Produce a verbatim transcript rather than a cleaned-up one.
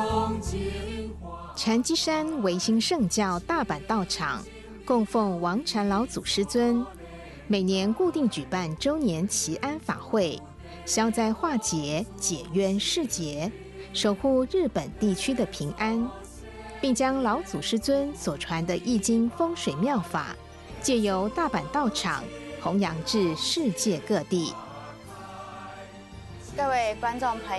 禅机山维新圣教大阪道场供奉王禅老祖师尊，每年固定举办周年祈安法会，消灾化解、解冤释结，守护日本地区的平安，并将老祖师尊所传的易经风水妙法，借由大阪道场弘扬至世界各地。 各位观众朋